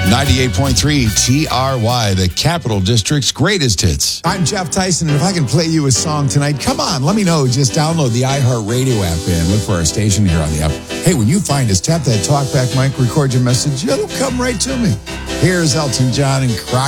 98.3 TRY, the Capital District's greatest hits. I'm Jeff Tyson, and if I can play you a song tonight, come on, let me know. Just download the iHeartRadio app and look for our station here on the app. Hey, when you find us, tap that talkback mic, record your message. It'll come right to me. Here's Elton John and Croc.